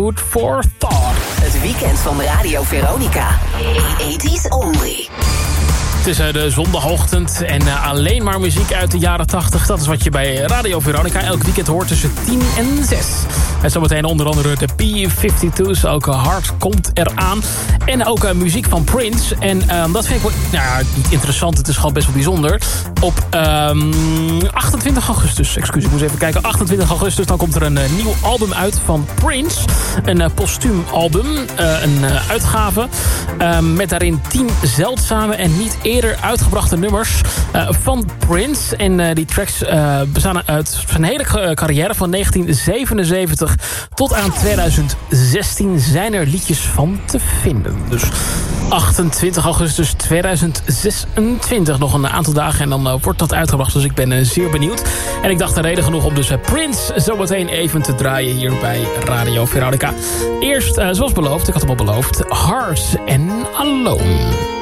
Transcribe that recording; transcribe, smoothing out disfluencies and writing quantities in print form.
Food for Thought. Het weekend van Radio Veronica. 80's only. Het is de zondagochtend en alleen maar muziek uit de jaren 80. Dat is wat je bij Radio Veronica elk weekend hoort tussen 10 en 6. En zometeen onder andere de P-52's. Ook Hard komt eraan. En ook muziek van Prince. En dat vind ik wel, niet interessant. Het is gewoon best wel bijzonder. Op 28 augustus. Excuus, ik moest even kijken. 28 augustus, dan komt er een nieuw album uit van Prince. Een postuum album. Een uitgave. Met daarin 10 zeldzame en niet eerder uitgebrachte nummers van Prince. En die tracks bestaan uit zijn hele carrière van 1977 tot aan 2016 zijn er liedjes van te vinden. Dus 28 augustus 2026. Nog een aantal dagen en dan wordt dat uitgebracht. Dus ik ben zeer benieuwd. En ik dacht er reden genoeg om dus Prince zometeen even te draaien hier bij Radio Veronica. Eerst, zoals beloofd, ik had hem al beloofd, Heart and Alone.